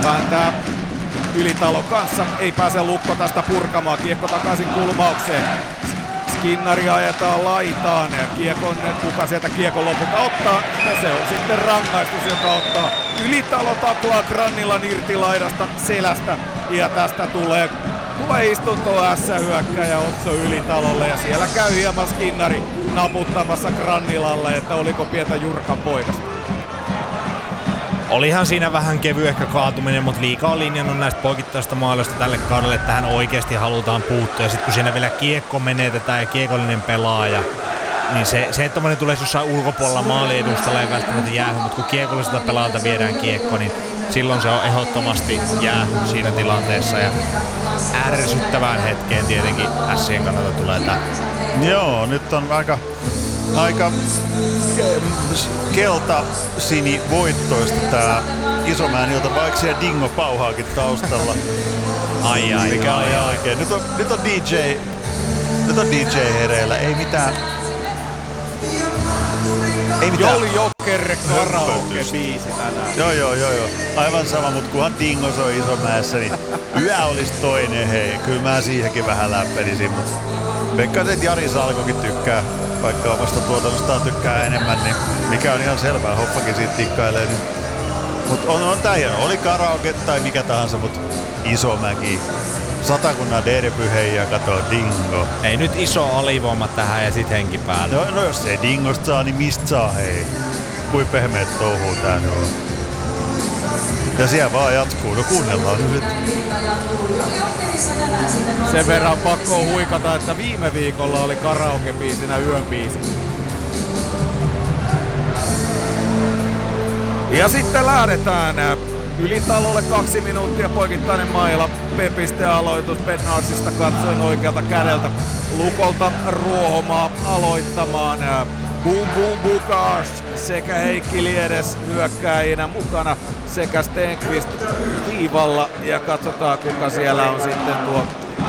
Vääntää Ylitalo kanssa, ei pääse Lukko tästä purkamaan, kiekko takaisin kulmaukseen. Skinnari ajetaan laitaan ja kiekon, kuka sieltä kiekon lopulta ottaa, ja se on sitten rangaistus, joka ottaa. Ylitalo taklaa Grannilan irti laidasta selästä ja tästä tulee istuntoa S-hyökkäjä Otso Ylitalolle ja siellä käy hieman Skinnari naputtamassa Grannilalle, että oliko pientä Jurkan poikasta. Olihan siinä vähän kevyehkä kaatuminen, mutta Liiga on linjannut näistä poikittaista maaleista tälle kaudelle, että tähän oikeasti halutaan puuttua. Ja sitten kun siinä vielä kiekko menetetään ja kiekollinen pelaaja, niin se että tommoinen tulee jossain ulkopuolella maaliedustalla ei välttämättä jäähy, mutta kun kiekolliselta pelaajalta viedään kiekko, niin silloin se on ehdottomasti jäähy siinä tilanteessa. Ja ärsyttävään hetkeen tietenkin Sien kannalta tulee tää. Joo, nyt on aika kelta-sini voittoista tää Isomäen ilta, vaikka siellä Dingo pauhaakin taustalla. Mikä on ihan oikein. Nyt on DJ hereillä, ei mitään. Jolly Joker karaoke-biisi tänään. Joo. Aivan sama, mutta kunhan Dingo soi Isomäessä, niin yö olisi toinen, hei. Kyllä mä siihenkin vähän läppelisin, mutta veikkaan, että Jari Salkokin tykkää, vaikka omasta tuotannostaan tykkää enemmän, niin mikä on ihan selvää, Hoppakin siitä tikkailee. Niin. Mutta on tää hieno, oli karaoke tai mikä tahansa, mutta Isomäki. Satakunnan derby, hei, ja katoo Dingo. Ei nyt iso alivoima tähän ja sit henki päälle. No jos ei Dingosta saa, niin mistä saa, hei? Kui pehmeet touhuu tää nyt on. Ja siellä vaan jatkuu, no kuunnellaan nyt. Sen verran pakko huikata, että viime viikolla oli karaoke-biisinä yön biisi. Ja sitten lähdetään Ylitalolle 2 minuuttia poikittainen maila. Pepiste aloitus Bednarsista katsoen oikealta kädeltä. Lukolta Ruohomaa aloittamaan. Boom Boom Bukas sekä Heikki Liedes hyökkääjinä mukana sekä Stenqvist viivalla. Ja katsotaan kuka siellä on sitten tuo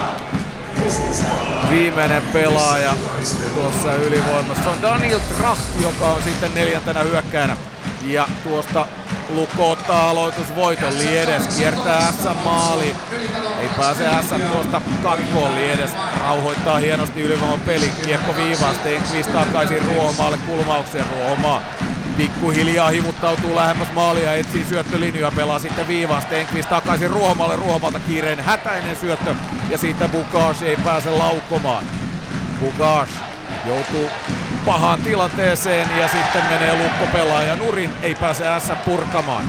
viimeinen pelaaja tuossa ylivoimassa. On Daniel Tracht, joka on sitten 4. hyökkäänä. Ja tuosta Lukko ottaa aloitusvoiton. Liedes kiertää S-maali. Ei pääse S tuosta kakkoon. Liedes rauhoittaa hienosti ylivoiman pelin. Kiekko viivaan. Stenqvist takaisin Ruohomaalle kulmaukseen. Ruohomaa pikkuhiljaa hivuttautuu lähemmäs maalia. Etsii syöttölinjoja. Pelaa sitten viivaan. Stenqvist takaisin Ruohomaalle. Ruohomalta kiireinen hätäinen syöttö. Ja siitä Bukas ei pääse laukkomaan. Bukas joutuu pahaan tilanteeseen ja sitten menee Lukko pelaaja nurin, ei pääse S purkamaan.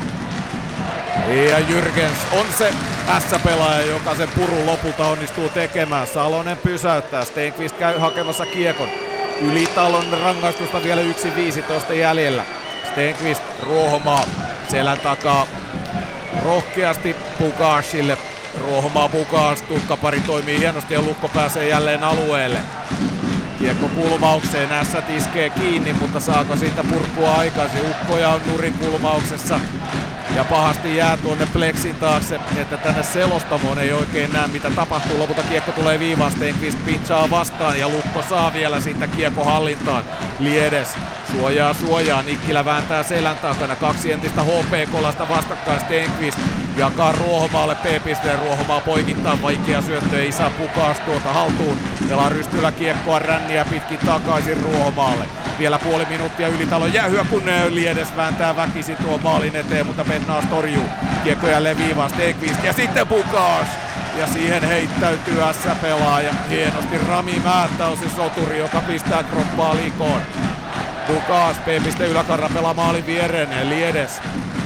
Ja Jürgens on se S-pelaaja, joka sen purun lopulta onnistuu tekemään. Salonen pysäyttää, Stenqvist käy hakemassa kiekon. Ylitalon rangaistusta vielä 1.15 jäljellä. Stenqvist Ruohomaa selän takaa rohkeasti Bukasille. Ruohomaa Bukas, tukkapari toimii hienosti ja Lukko pääsee jälleen alueelle. Kiekko kulmaukseen, Ässät iskee kiinni, mutta saako siitä purkua aikaisin? Ukkoja on nurin kulmauksessa ja pahasti jää tuonne pleksin taakse, että tänne selostamoon ei oikein näe mitä tapahtuu. Lopulta kiekko tulee viivaan, Stenqvist pinchaa vastaan ja Lukko saa vielä siitä kiekko hallintaan. Liedes suojaa, Nikkilä vääntää selän takana, 2 entistä HP-kolasta vastakkain. Stenqvist jakaa Ruohomaalle P-pisteen, Ruohomaa poikittaa, vaikea syöttö, ei saa Bukas tuota haltuun. Pelaa rystyllä kiekkoa ränniä pitkin takaisin Ruohomaalle. Vielä puoli minuuttia Ylitalo jäähyä, kun Liedes vääntää väkisin tuon maalin eteen, mutta Bednars torjuu. Kiekko jälleen viivaan, Stenqvist ja sitten Bukas. Ja siihen heittäytyy S-pelaaja. Hienosti Rami Määttä on se soturi, joka pistää kroppaa likoon. Bukas, P-piste yläkarra pelaa maalin viereen, Liedes.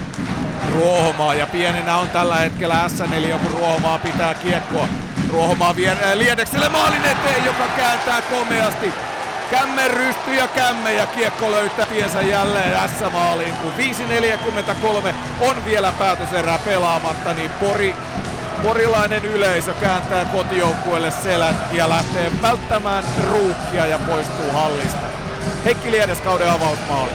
Ruohomaa ja pienenä on tällä hetkellä S4, kun Ruohomaa pitää kiekkoa. Ruohomaa Liedekselle maalin eteen, joka kääntää komeasti. Kämmen rysty ja kämme ja kiekko löytää tiensä jälleen S-maaliin, kun 5.43 on vielä päätöserää pelaamatta, niin porilainen yleisö kääntää kotijoukkueelle selän ja lähtee välttämään ruuhkia ja poistuu hallista. Heikki Liedes kauden avausmaali.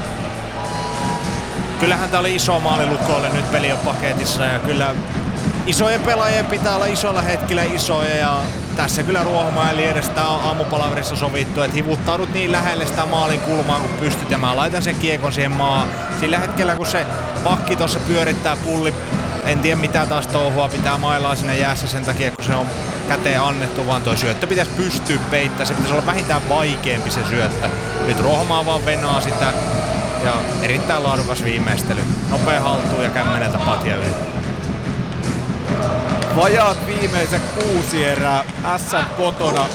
Kyllähän tää oli iso maali Lukolle, nyt peli on paketissa ja kyllä isojen pelaajien pitää olla isoilla hetkillä isoja ja tässä kyllä Ruohomaa ja Liedes tää on aamupalaverissa sovittu, että hivuttaudut niin lähelle sitä maalin kulmaa kun pystyt ja mä laitan sen kiekon siihen maan. Sillä hetkellä kun se pakki tossa pyörittää En tiedä mitä taas touhua pitää mailaa sinne jäässä sen takia, kun se on käteen annettu, vaan toi syöttö pitäisi pystyä peittämään. Se pitäisi olla vähintään vaikeampi se syöttö. Nyt Rohmaa vaan venaa sitä ja erittäin laadukas viimeistely. Nopea haltuun ja kämmeneltä patja yli. Vajaat viimeiset 6 erää SM kotona.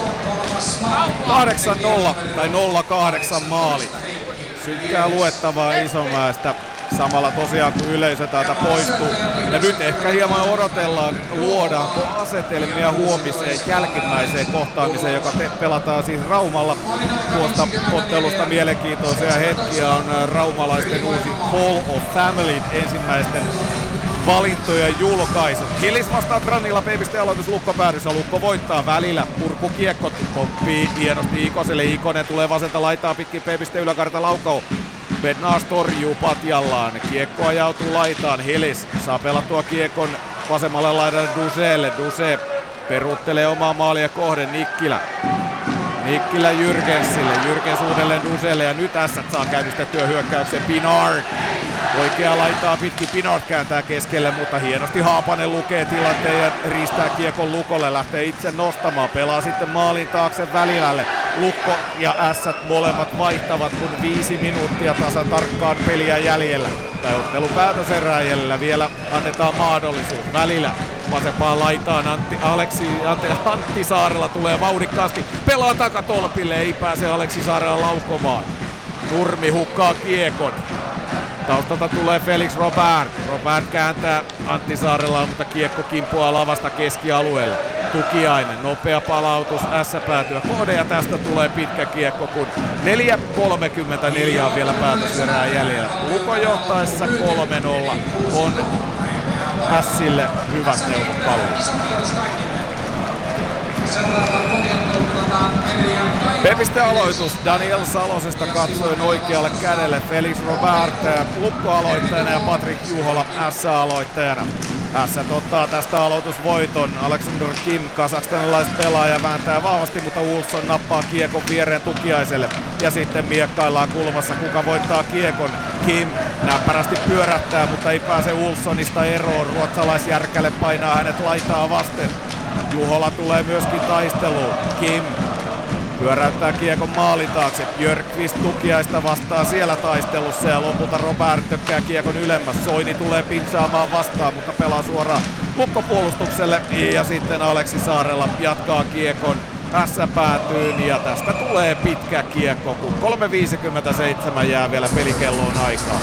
8-0 tai 0-8 maali. Synkkää luettavaa Isomäestä. Samalla tosiaan kun yleisö täältä poistuu. Ja nyt ehkä hieman odotellaan, luodaanko asetelmia huomiseen jälkimmäiseen kohtaamiseen, joka pelataan siis Raumalla. Tuosta ottelusta mielenkiintoisia hetkiä on raumalaisten uusi Hall of Family ensimmäisten valintojen julkaisu. Hillis vastaa Grannilla, Pepiste aloitus Lukko päädyssä. Lukko voittaa välillä. Purkukiekko pomppii hienosti Ikoselle. Ikonen tulee vasenta laitaa pitkin Pepiste yläkarta laukau. Bednars torjuu patjallaan. Kiekko ajautuu laitaan. Hillis saa pelattua kiekon vasemmalle laidalle Duselle. Duse peruuttelee omaa maalia kohden. Nikkilä Jürgensille. Jürgens uudelleen Duselle ja nyt Ässät saa käynnistettyä hyökkäyksen. Pinard. Oikea laitaa pitkin. Pinard kääntää keskelle, mutta hienosti Haapanen lukee tilanteen ja riistää kiekon Lukolle. Lähtee itse nostamaan. Pelaa sitten maalin taakse Välilälle. Lukko ja Ässät molemmat vaihtavat, kun 5 minuuttia tasan tarkkaan peliä jäljellä. Tai ottelun päätöserää jäljellä. Vielä annetaan mahdollisuus. Välillä vasempaan laitaan Antti Saarela tulee vauhdikkaasti. Pelaa takatolpille, ei pääse Aleksi Saarela laukomaan. Nurmi hukkaa kiekon. Taustalta tulee Felix Robert. Robert kääntää Antti Saarelaa, mutta kiekko kimpuaa lavasta keskialueelle. Tukiainen, nopea palautus, Ässä päätyä kohde ja tästä tulee pitkä kiekko, kun 4.34 on vielä päätöserää jäljellä. Luko johtaessa 3-0 on Ässille hyvät neuvot palvelussa. Pepiste aloitus Daniel Salosesta katsoen oikealle kädelle. Felix Robert Lukko aloittajana ja Patrik Juhola S-aloittajana. S ottaa tästä aloitusvoiton. Alexander Kim, kazakstanilaiset pelaaja, vääntää vahvasti, mutta Olsson nappaa kiekon viereen Tukiaiselle. Ja sitten miekkaillaan kulmassa, kuka voittaa kiekon. Kim näppärästi pyörähtää, mutta ei pääse Olssonista eroon. Ruotsalaisjärkälle painaa hänet laitaa vasten. Juhola tulee myöskin taisteluun. Kim pyöräyttää kiekon maalin taakse. Björkqvist Tukiaista vastaa siellä taistelussa ja lopulta Robert tökkää kiekon ylemmäs. Soini tulee pinsaamaan vastaan, mutta pelaa suoraan lukkopuolustukselle. Ja sitten Aleksi Saarela jatkaa kiekon S-päätyyn ja tästä tulee pitkä kiekko, kun 3.57 jää vielä pelikelloon aikaa.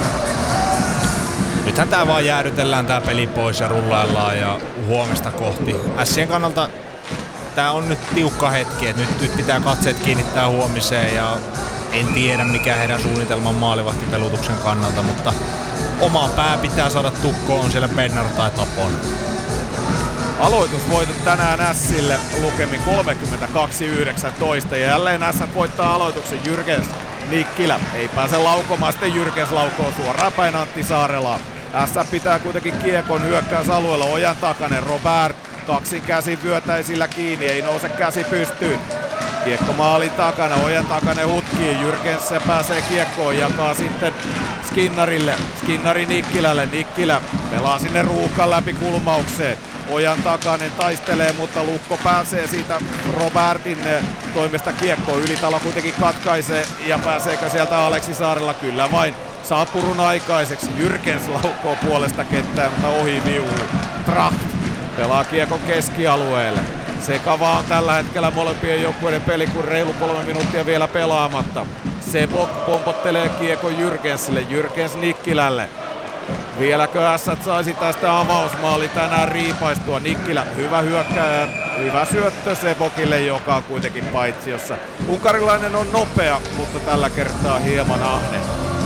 Nythän tää vaan jäädytellään tää peli pois ja rullaillaan ja huomista kohti. Ässien kannalta tää on nyt tiukka hetki, että nyt pitää katseet kiinnittää huomiseen ja en tiedä mikä heidän suunnitelman maalivahtipelutuksen kannalta, mutta oma pää pitää saada tukkoon, on siellä Bednar tai Tapon. Aloitusvoitot tänään Ässille lukemin 32-19 ja jälleen Ässät voittaa aloituksen. Jürgens Nikkilä ei pääse laukomaan, sitten Jürgens laukoo suoraan päin Antti Saarelaa. Ässät pitää kuitenkin kiekon hyökkäysalueella. Ojan Takanen, Robert kaksin käsin vyötäisillä kiinni, ei nouse käsi pystyyn. Kiekko maalin takana, Ojan Takanen hutkii, Jürgens se pääsee kiekkoon, jakaa sitten Skinnarille, Skinnari Nikkilälle, Nikkilä pelaa sinne ruuhkan läpi kulmaukseen. Ojan Takanen taistelee, mutta Lukko pääsee siitä Robertin toimesta kiekkoon. Ylitalo kuitenkin katkaisee ja pääseekö sieltä Aleksi Saarella? Kyllä vain. Saa purun aikaiseksi. Jürgens laukoo puolesta kenttää, mutta ohi viulu. Tracht pelaa kiekon keskialueelle. Sekavaa on tällä hetkellä molempien joukkueiden peli, kun reilu 3 minuuttia vielä pelaamatta. Sebok pompottelee kiekon Jürgensille, Jürgens Nikkilälle. Vieläkö Ässät saisi tästä avausmaali tänään riipaistua? Nikkilä, hyvä hyökkääjä, hyvä syöttö Sebokille, joka on kuitenkin paitsiossa. Unkarilainen on nopea, mutta tällä kertaa hieman ahne.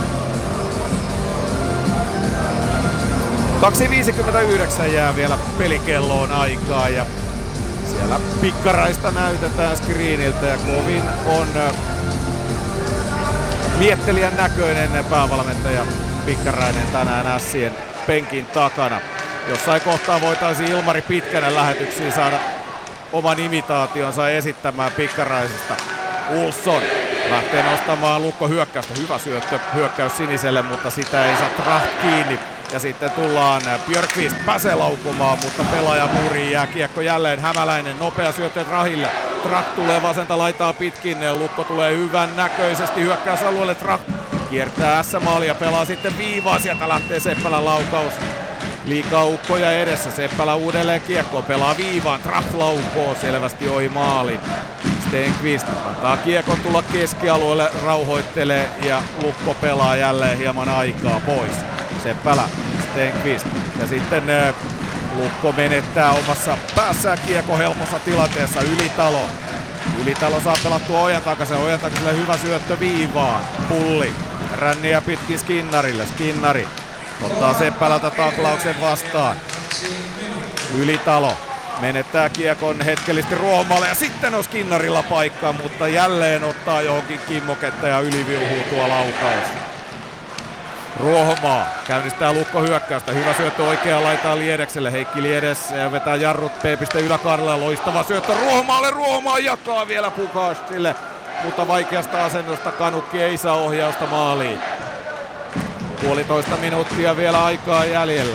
2.59 jää vielä pelikelloon aikaa ja siellä Pikkaraista näytetään screeniltä ja kovin on miettelijän näköinen päävalmentaja Pikkarainen tänään Ässien penkin takana. Jossain kohtaa voitaisiin Ilmari Pitkänen lähetyksiin saada oman imitaationsa esittämään Pikkaraisesta. Olsson lähtee nostamaan Lukko hyökkäystä. Hyvä syöttö, hyökkäys siniselle, mutta sitä ei saa Tracht kiinni. Ja sitten tullaan Björkqvist pääsee laukumaan, mutta pelaaja muuriin jää kiekko jälleen. Hämäläinen nopea syöttö Trahille. Track tulee vasenta laitaa pitkin. Lukko tulee hyvän näköisesti hyökkäysalueelle. Track kiertää S-maalia, pelaa sitten viivaa. Sieltä lähtee Seppälän laukaus. Liikaa ukkoja edessä. Seppälä uudelleen kiekko. Pelaa viivaan. Track laukoo selvästi ohi maali. Stenqvist antaa kiekon tulla keskialueelle. Rauhoittelee ja Lukko pelaa jälleen hieman aikaa pois. Seppälä, Stenqvist ja sitten Lukko menettää omassa päässään kiekko helpossa tilanteessa. Ylitalo saa pelattua Ojantakaiselle hyvä syöttö viivaan. Pulli, ränniä pitkin Skinnarille. Skinnari ottaa Seppälältä taklauksen vastaan. Ylitalo menettää kiekon hetkellisesti Ruohomalle ja sitten on Skinnarilla paikka, mutta jälleen ottaa johonkin kimmoketta ja yliviuhuu tuo laukaus. Ruohomaa käynnistää Lukko hyökkäystä. Hyvä syöttö oikeaan laitaan Liedekselle. Heikki Liedes vetää jarrut P. yläkaarella. Loistava syöttö Ruohomaalle. Ruohomaa jakaa vielä Pukastille. Mutta vaikeasta asennosta Kanukki ei saa ohjausta maaliin. 1,5 minuuttia vielä aikaa jäljellä.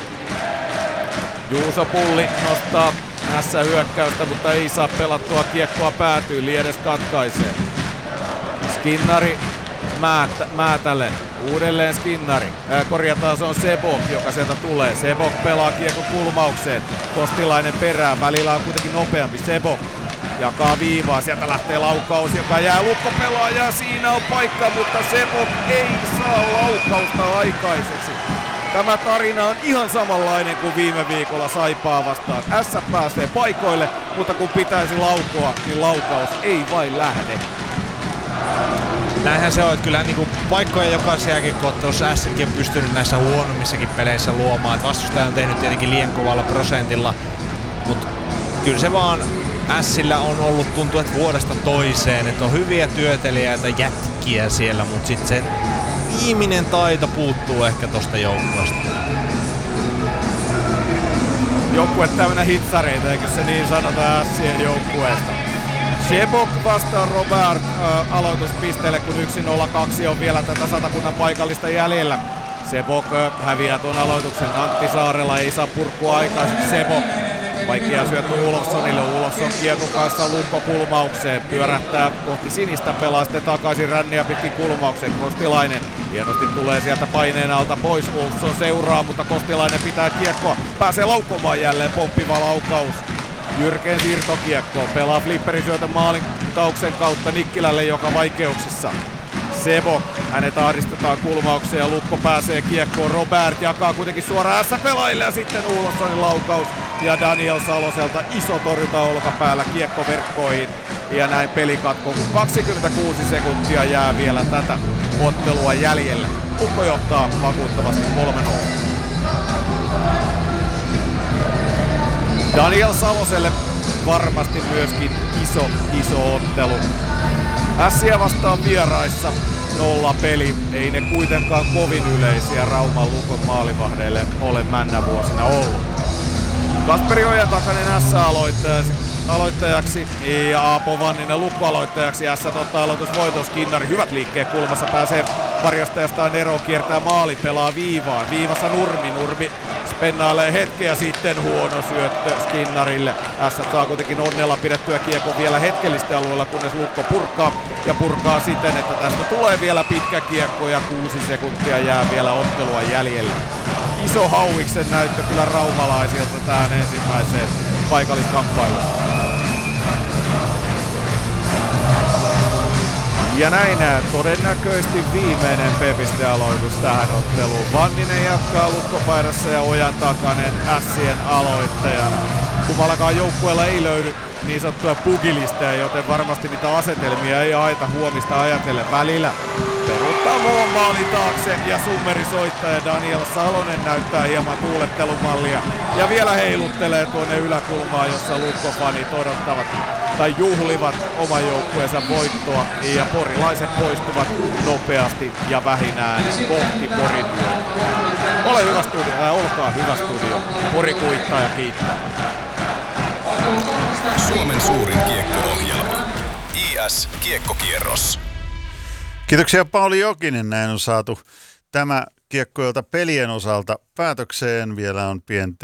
Juuso Pulli nostaa S-hyökkäystä, mutta ei saa pelattua kiekkoa päätyyn. Liedes katkaisee. Skinnari Määtälle. Uudelleen Skinnari. Korjataan, se on Sebok, joka sieltä tulee. Sebok pelaa kiekon kulmaukseen. Kostilainen perään. Välillä on kuitenkin nopeampi. Sebok jakaa viivaa. Sieltä lähtee laukaus, joka jää Lukko pelaaja. Siinä on paikka, mutta Sebok ei saa laukausta aikaiseksi. Tämä tarina on ihan samanlainen kuin viime viikolla Saipaa vastaan. S pääsee paikoille, mutta kun pitäisi laukoa, niin laukaus ei vain lähde. Näinhän se on, että kyllä niin paikkoja jokaisen jääkiekko-ottelussa S:kin on pystynyt näissä huonommissakin peleissä luomaan. Että vastustaja on tehnyt tietenkin liian kovalla prosentilla, mutta kyllä se vaan Sillä on ollut, tuntuu, että vuodesta toiseen, että on hyviä työtelijäitä jätkiä siellä, mutta sitten se viimeinen taito puuttuu ehkä tosta joukkueesta. Joukkue täynnä hitsareita, eikö se niin sanota Sien joukkueesta? Sebok vastaan Robert aloituspisteelle, kun 1-0-2 on vielä tätä Satakunnan paikallista jäljellä. Sebok häviää tuon aloituksen. Antti Saarela ei saa purkua aikaiseksi. Sebok vaikea syöttö Ulofssonille. Ulofsson kiekon kanssa Lukko kulmaukseen. Pyörähtää kohti sinistä, pelaa sitten takaisin ränniä pitkin kulmaukseen. Kostilainen hienosti tulee sieltä paineen alta pois. Ulofsson seuraa, mutta Kostilainen pitää kiekkoa. Pääsee laukkomaan jälleen, pomppiva laukaus. Jyrkeen siirtokiekko. Pelaa flipperisyötön maalintauksen kautta Nikkilälle, joka vaikeuksissa. Sebok, hänet ahdistetaan kulmaukseen ja Lukko pääsee kiekkoon. Robert jakaa kuitenkin suoraan S-pelaajille ja sitten Ulofssonin laukaus. Ja Daniel Saloselta iso torjunta olkapäällä kiekko verkkoihin. Ja näin pelikatko, kun 26 sekuntia jää vielä tätä ottelua jäljellä. Lukko johtaa vakuuttavasti 3-0. Daniel Saloselle varmasti myöskin iso ottelu. Ässiä vastaan vieraissa 0 peli. Ei ne kuitenkaan kovin yleisiä Rauman Lukon maalivahdeille ole männävuosina ollut. Kasperi Ojantakainen S-aloittajaksi ja Aapo Vanninen Lukko-aloittajaksi. S ottaa aloitusvoiton. Skinnari hyvät liikkeet kulmassa, pääsee varjostajastaan eroon, kiertää maali, pelaa viivaan. Viivassa Nurmi spennailee hetkeä sitten huono syöttö Skinnarille. S saa kuitenkin onnella pidettyä kiekon vielä hetkellisesti alueella, kunnes Lukko purkaa siten, että tästä tulee vielä pitkä kiekko ja 6 sekuntia jää vielä ottelua jäljellä. Iso hauiksen näyttö kyllä raumalaisilta tähän ensimmäiseen paikalliskamppailuun. Ja näin todennäköisesti viimeinen P-pistealoitus tähän otteluun. Vanninen jatkaa Lukkopaidassa ja Ojantakainen Ässien aloittajana. Kummallakaan joukkueella ei löydy niin sanottuja pugilisteja, joten varmasti niitä asetelmia ei haeta huomista ajatellen välillä. Peruuttaa muun maali taakse ja summerisoittaja Daniel Salonen näyttää hieman tuulettelumallia. Ja vielä heiluttelee tuonne yläkulmaan, jossa Lukko-fanit odottavat tai juhlivat oman joukkueensa voittoa. Ja porilaiset poistuvat nopeasti ja vähinään kohti Porin yötä. Olkaa hyvä studio. Pori kuittaa ja kiittää. Suomen suurin kiekko-ohjelma. IS Kiekkokierros. Kiitoksia Pauli Jokinen. Näin on saatu tämä kiekkoilta pelien osalta päätökseen. Vielä on pientä